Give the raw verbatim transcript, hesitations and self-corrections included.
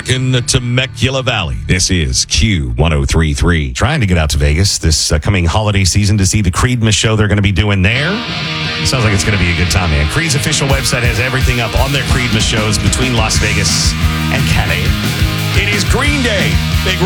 rocking the Temecula Valley. This is Q one oh three point three. Trying to get out to Vegas this uh, coming holiday season to see the Creedmas show they're going to be doing there. Sounds like it's going to be a good time, man. Creed's official website has everything up on their Creedmas shows between Las Vegas and Cali. It is Green Day. Big